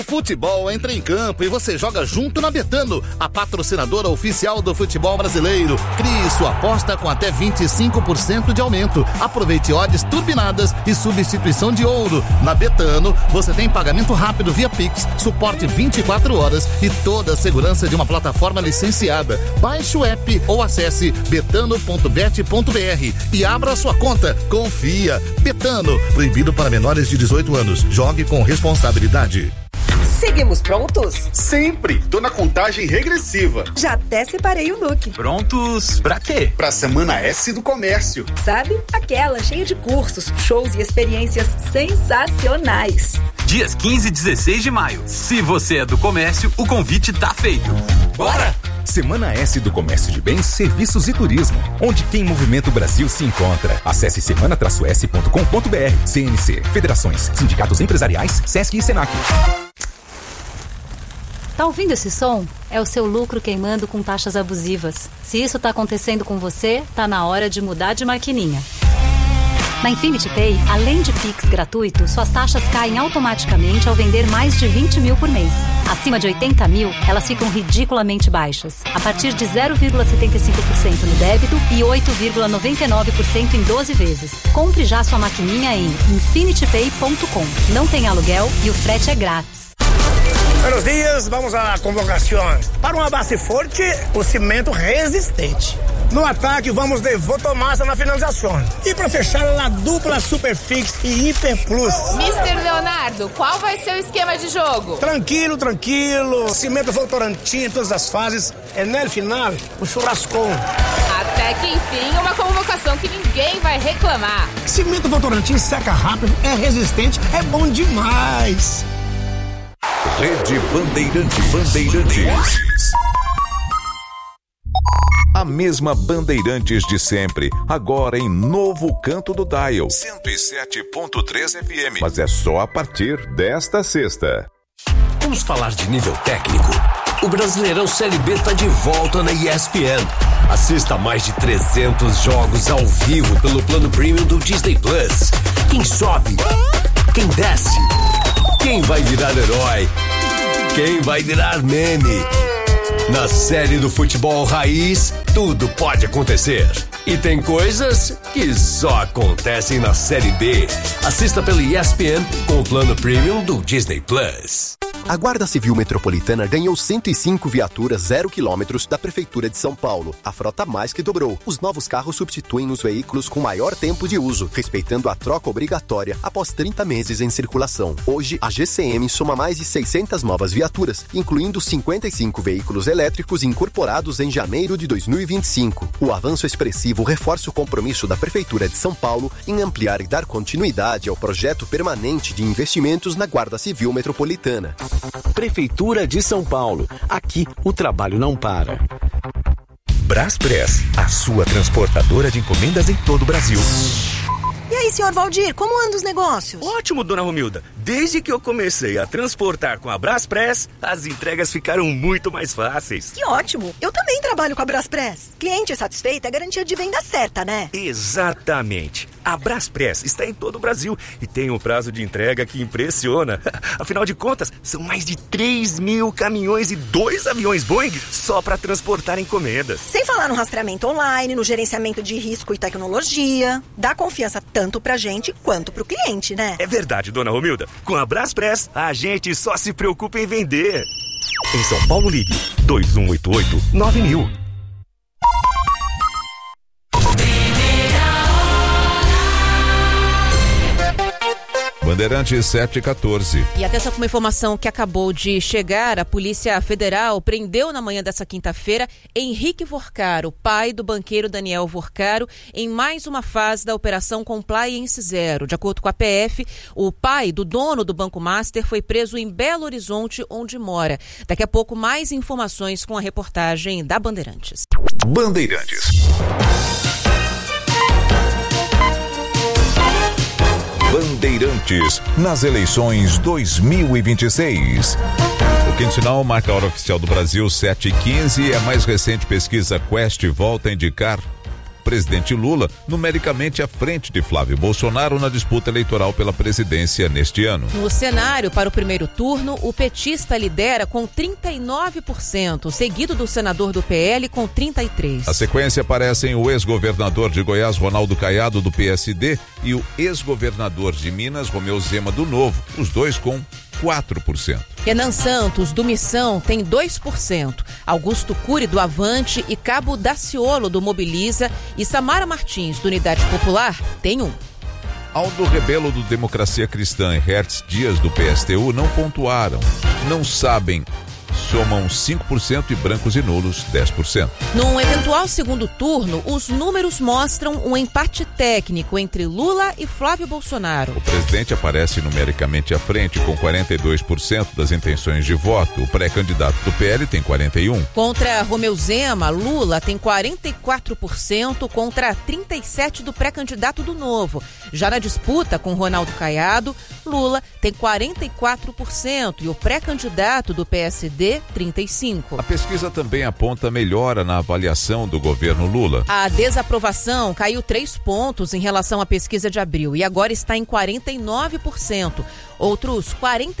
Futebol entra em campo e você joga junto na Betano, a patrocinadora oficial do futebol brasileiro. Crie sua aposta com até 25% de aumento. Aproveite odds turbinadas e substituição de ouro. Na Betano, você tem pagamento rápido via Pix, suporte 24 horas e toda a segurança de uma plataforma licenciada. Baixe o app ou acesse betano.bet.br e abra sua conta. Confia. Betano, proibido para menores de 18 anos. Jogue com responsabilidade. Seguimos prontos? Sempre! Tô na contagem regressiva. Já até separei o look. Prontos pra quê? Pra Semana S do Comércio. Sabe? Aquela cheia de cursos, shows e experiências sensacionais. Dias 15 e 16 de maio. Se você é do comércio, o convite tá feito. Bora! Semana S do Comércio de Bens, Serviços e Turismo. Onde tem movimento, o Brasil se encontra. Acesse semana-s.com.br. CNC, Federações, Sindicatos Empresariais, Sesc e Senac. Tá ouvindo esse som? É o seu lucro queimando com taxas abusivas. Se isso tá acontecendo com você, tá na hora de mudar de maquininha. Na Infinity Pay, além de Pix gratuito, suas taxas caem automaticamente ao vender mais de 20 mil por mês. Acima de 80 mil, elas ficam ridiculamente baixas. A partir de 0,75% no débito e 8,99% em 12 vezes. Compre já sua maquininha em infinitypay.com. Não tem aluguel e o frete é grátis. Buenos dias, vamos à convocação. Para uma base forte, o cimento resistente. No ataque, vamos de Votomassa na finalização. E para fechar, a dupla Superfix e Hiper Plus. Mr. Leonardo, qual vai ser o esquema de jogo? Tranquilo. Cimento Votorantim em todas as fases. É no final, o churrascão. Até que enfim, uma convocação que ninguém vai reclamar. Cimento Votorantim seca rápido, é resistente, é bom demais. Rede Bandeirantes. A mesma Bandeirantes de sempre, agora em novo canto do dial. 107.3 FM. Mas é só a partir desta sexta. Vamos falar de nível técnico. O Brasileirão Série B tá de volta na ESPN. Assista a mais de 300 jogos ao vivo pelo plano premium do Disney Plus. Quem sobe? Quem desce? Quem vai virar herói? Quem vai virar meme? Na série do futebol raiz, tudo pode acontecer. E tem coisas que só acontecem na Série B. Assista pelo ESPN com o plano premium do Disney Plus. A Guarda Civil Metropolitana ganhou 105 viaturas 0 km da Prefeitura de São Paulo. A frota mais que dobrou. Os novos carros substituem os veículos com maior tempo de uso, respeitando a troca obrigatória após 30 meses em circulação. Hoje, a GCM soma mais de 600 novas viaturas, incluindo 55 veículos elétricos incorporados em janeiro de 2025. O avanço expressivo reforça o compromisso da Prefeitura de São Paulo em ampliar e dar continuidade ao projeto permanente de investimentos na Guarda Civil Metropolitana. Prefeitura de São Paulo. Aqui o trabalho não para. Braspress, a sua transportadora de encomendas em todo o Brasil. E aí, senhor Valdir, como andam os negócios? Ótimo, dona Romilda. Desde que eu comecei a transportar com a Braspress, as entregas ficaram muito mais fáceis. Que ótimo! Eu também trabalho com a Braspress. Cliente satisfeito é garantia de venda certa, né? Exatamente. A Braspress está em todo o Brasil e tem um prazo de entrega que impressiona. Afinal de contas, são mais de 3.000 caminhões e 2 aviões Boeing só para transportar encomendas. Sem falar no rastreamento online, no gerenciamento de risco e tecnologia. Dá confiança tanto pra gente quanto pro cliente, né? É verdade, dona Romilda. Com a Braspress, a gente só se preocupa em vender. Em São Paulo, ligue 2188-9000. Bandeirantes 714. E atenção com uma informação que acabou de chegar, a Polícia Federal prendeu na manhã dessa quinta-feira Henrique Vorcaro, pai do banqueiro Daniel Vorcaro, em mais uma fase da Operação Compliance Zero. De acordo com a PF, o pai do dono do Banco Master foi preso em Belo Horizonte, onde mora. Daqui a pouco, mais informações com a reportagem da Bandeirantes. Bandeirantes. Bandeirantes, nas eleições 2026. O quinto sinal marca a hora oficial do Brasil, 7h15. A mais recente pesquisa Quest volta a indicar presidente Lula numericamente à frente de Flávio Bolsonaro na disputa eleitoral pela presidência neste ano. No cenário para o primeiro turno, o petista lidera com 39%, seguido do senador do PL com 33%. A sequência aparecem o ex-governador de Goiás, Ronaldo Caiado, do PSD, e o ex-governador de Minas, Romeu Zema, do Novo, os dois com 4%. Renan Santos, do Missão, tem 2%. Augusto Cury, do Avante, e Cabo Daciolo, do Mobiliza, e Samara Martins, do Unidade Popular, tem 1%. Aldo Rebelo, do Democracia Cristã, e Hertz Dias, do PSTU, não pontuaram. Não sabem. Somam 5% e brancos e nulos 10%. Num eventual segundo turno, os números mostram um empate técnico entre Lula e Flávio Bolsonaro. O presidente aparece numericamente à frente com 42% das intenções de voto. O pré-candidato do PL tem 41%. Contra Romeu Zema, Lula tem 44% contra 37% do pré-candidato do Novo. Já na disputa com Ronaldo Caiado, Lula tem 44% e o pré-candidato do PSD 35%. A pesquisa também aponta melhora na avaliação do governo Lula. A desaprovação caiu 3 pontos em relação à pesquisa de abril e agora está em 49%. Outros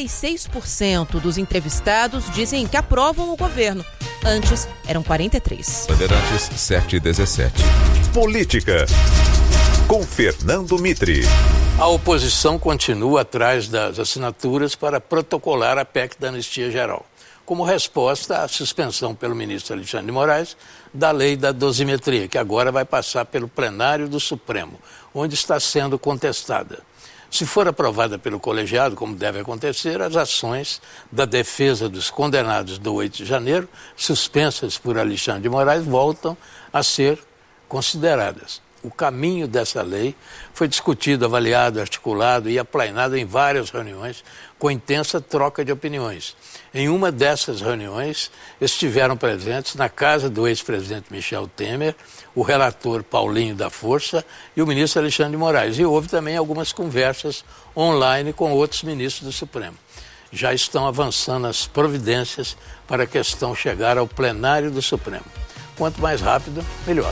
46% dos entrevistados dizem que aprovam o governo. Antes, eram 43%. Bandeirantes 7/17. Política, com Fernando Mitre. A oposição continua atrás das assinaturas para protocolar a PEC da Anistia Geral, como resposta à suspensão pelo ministro Alexandre de Moraes da lei da dosimetria, que agora vai passar pelo plenário do Supremo, onde está sendo contestada. Se for aprovada pelo colegiado, como deve acontecer, as ações da defesa dos condenados do 8 de janeiro, suspensas por Alexandre de Moraes, voltam a ser consideradas. O caminho dessa lei foi discutido, avaliado, articulado e aplainado em várias reuniões com intensa troca de opiniões. Em uma dessas reuniões estiveram presentes na casa do ex-presidente Michel Temer, o relator Paulinho da Força e o ministro Alexandre de Moraes. E houve também algumas conversas online com outros ministros do Supremo. Já estão avançando as providências para a questão chegar ao plenário do Supremo. Quanto mais rápido, melhor.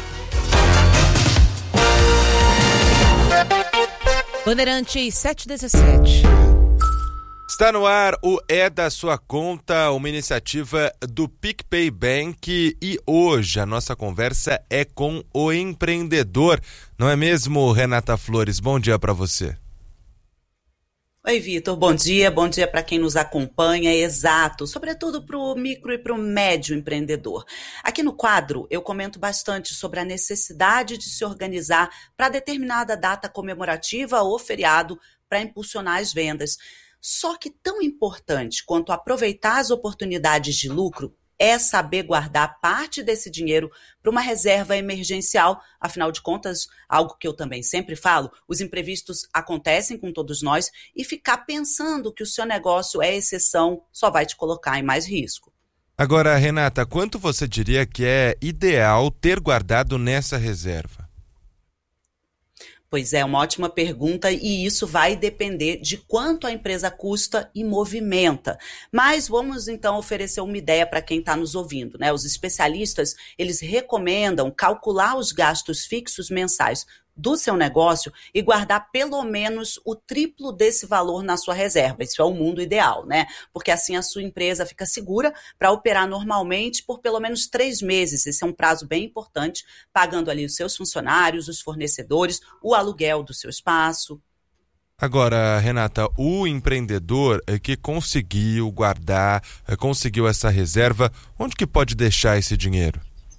Bandeirantes 7/17. Está no ar o É da Sua Conta, uma iniciativa do PicPay Bank, e hoje a nossa conversa é com o empreendedor, não é mesmo, Renata Flores? Bom dia para você. Oi, Vitor, bom dia para quem nos acompanha, exato, sobretudo para o micro e para o médio empreendedor. Aqui no quadro eu comento bastante sobre a necessidade de se organizar para determinada data comemorativa ou feriado para impulsionar as vendas. Só que tão importante quanto aproveitar as oportunidades de lucro é saber guardar parte desse dinheiro para uma reserva emergencial. Afinal de contas, algo que eu também sempre falo, os imprevistos acontecem com todos nós e ficar pensando que o seu negócio é exceção só vai te colocar em mais risco. Agora, Renata, quanto você diria que é ideal ter guardado nessa reserva? Pois é, uma ótima pergunta, e isso vai depender de quanto a empresa custa e movimenta. Mas vamos então oferecer uma ideia para quem está nos ouvindo, né? Os especialistas, eles recomendam calcular os gastos fixos mensais do seu negócio e guardar pelo menos o triplo desse valor na sua reserva. Isso é o mundo ideal, né? Porque assim a sua empresa fica segura para operar normalmente por pelo menos 3 meses. Esse é um prazo bem importante, pagando ali os seus funcionários, os fornecedores, o aluguel do seu espaço. Agora, Renata, o empreendedor que conseguiu guardar, conseguiu essa reserva, onde que pode deixar esse dinheiro?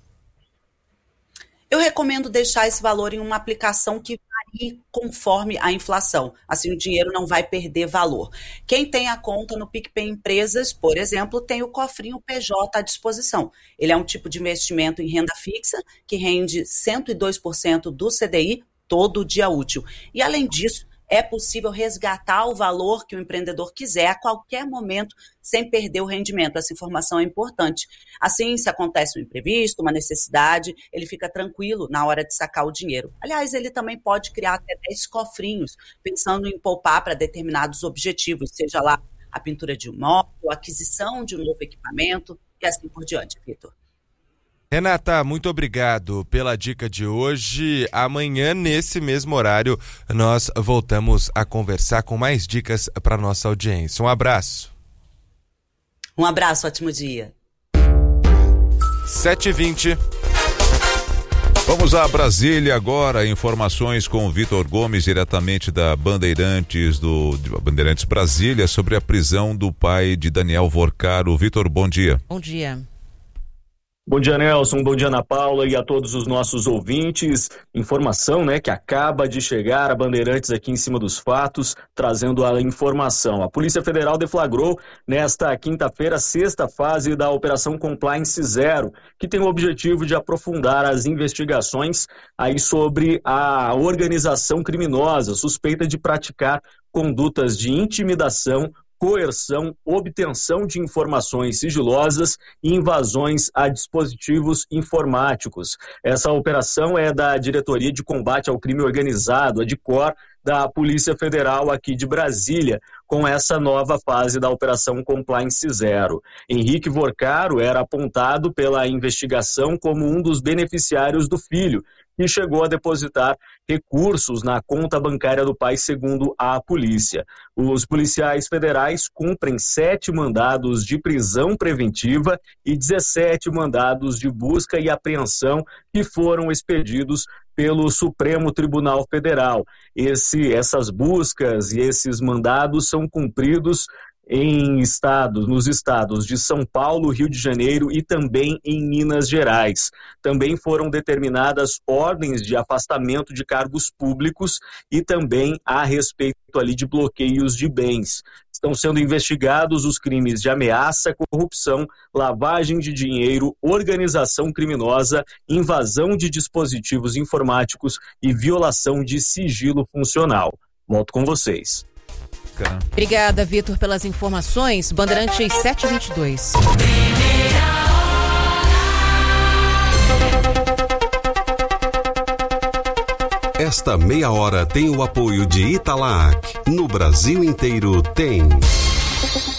Eu recomendo deixar esse valor em uma aplicação que varie conforme a inflação. Assim, o dinheiro não vai perder valor. Quem tem a conta no PicPay Empresas, por exemplo, tem o cofrinho PJ à disposição. Ele é um tipo de investimento em renda fixa que rende 102% do CDI todo dia útil. E, além disso, é possível resgatar o valor que o empreendedor quiser a qualquer momento, sem perder o rendimento. Essa informação é importante. Assim, se acontece um imprevisto, uma necessidade, ele fica tranquilo na hora de sacar o dinheiro. Aliás, ele também pode criar até 10 cofrinhos, pensando em poupar para determinados objetivos, seja lá a pintura de um móvel, a aquisição de um novo equipamento e assim por diante, Vitor. Renata, muito obrigado pela dica de hoje. Amanhã, nesse mesmo horário, nós voltamos a conversar com mais dicas para nossa audiência. Um abraço. Um abraço, ótimo dia. 7h20. Vamos a Brasília agora, informações com o Vitor Gomes, diretamente da Bandeirantes, Bandeirantes Brasília, sobre a prisão do pai de Daniel Vorcaro. Vitor, bom dia. Bom dia. Bom dia, Nelson. Bom dia, Ana Paula, e a todos os nossos ouvintes. Informação, que acaba de chegar a Bandeirantes aqui em cima dos fatos, trazendo a informação. A Polícia Federal deflagrou nesta quinta-feira a 6ª fase da Operação Compliance Zero, que tem o objetivo de aprofundar as investigações aí sobre a organização criminosa suspeita de praticar condutas de intimidação, coerção, obtenção de informações sigilosas e invasões a dispositivos informáticos. Essa operação é da Diretoria de Combate ao Crime Organizado, a DICOR, da Polícia Federal aqui de Brasília, com essa nova fase da Operação Compliance Zero. Henrique Vorcaro era apontado pela investigação como um dos beneficiários do filho, e chegou a depositar recursos na conta bancária do pai, segundo a polícia. Os policiais federais cumprem 7 mandados de prisão preventiva e 17 mandados de busca e apreensão que foram expedidos pelo Supremo Tribunal Federal. Essas buscas e esses mandados são cumpridos nos estados de São Paulo, Rio de Janeiro e também em Minas Gerais. Também foram determinadas ordens de afastamento de cargos públicos e também a respeito ali de bloqueios de bens. Estão sendo investigados os crimes de ameaça, corrupção, lavagem de dinheiro, organização criminosa, invasão de dispositivos informáticos e violação de sigilo funcional. Volto com vocês. Obrigada, Vitor, pelas informações. Bandeirantes 722. Esta meia hora tem o apoio de Italac. No Brasil inteiro tem.